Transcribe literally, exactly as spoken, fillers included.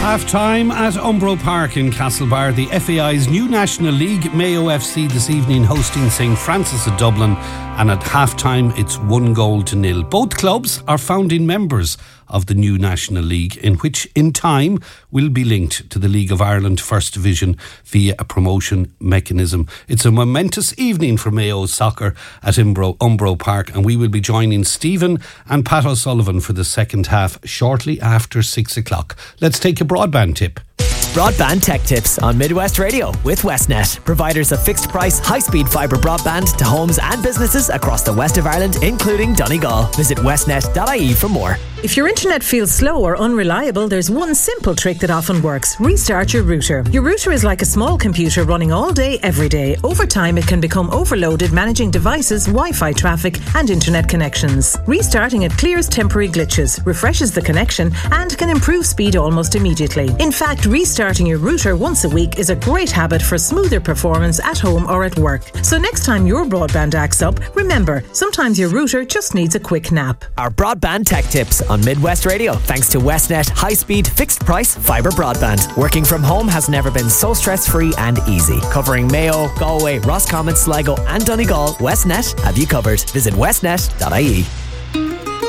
Half-time at Umbro Park in Castlebar. The F A I's new National League, Mayo F C this evening hosting Saint Francis of Dublin, and at half-time it's one goal to nil. Both clubs are founding members of the new National League, in which in time will be linked to the League of Ireland First Division via a promotion mechanism. It's a momentous evening for Mayo soccer at Umbro, Umbro Park, and we will be joining Stephen and Pat O'Sullivan for the second half shortly after six o'clock. Let's take a broadband tip. Broadband Tech Tips on Midwest Radio with Westnet, providers of fixed price, high speed fibre broadband to homes and businesses across the west of Ireland, including Donegal. Visit westnet dot I E for more. If your internet feels slow or unreliable, there's one simple trick that often works. Restart your router. Your router is like a small computer running all day, every day. Over time, it can become overloaded managing devices, Wi-Fi traffic and internet connections. Restarting it clears temporary glitches, refreshes the connection and can improve speed almost immediately. In fact, restarting your router once a week is a great habit for smoother performance at home or at work. So next time your broadband acts up, remember, sometimes your router just needs a quick nap. Our Broadband Tech Tips on Midwest Radio, thanks to Westnet high-speed, fixed-price fibre broadband. Working from home has never been so stress-free and easy. Covering Mayo, Galway, Roscommon, Sligo and Donegal, Westnet have you covered. Visit westnet dot I E.